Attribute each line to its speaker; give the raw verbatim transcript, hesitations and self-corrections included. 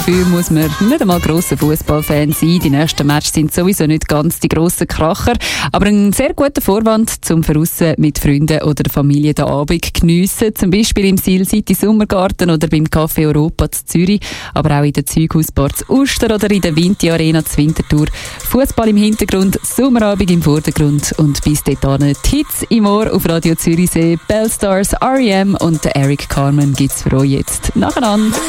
Speaker 1: Dafür muss man nicht einmal grosser Fußballfan sein. Die nächsten Matches sind sowieso nicht ganz die grossen Kracher. Aber ein sehr guter Vorwand, zum draussen mit Freunden oder der Familie den Abend geniessen. Zum Beispiel im Seal City Sommergarten oder beim Café Europa zu Zürich. Aber auch in der Zeughausbar zu Uster oder in der Vinti Arena zu Winterthur. Fußball im Hintergrund, Sommerabend im Vordergrund. Und bis dahin die Hits im Ohr auf Radio Zürichsee. Bellstars, R E M und der Eric Carmen gibt's für euch jetzt nacheinander.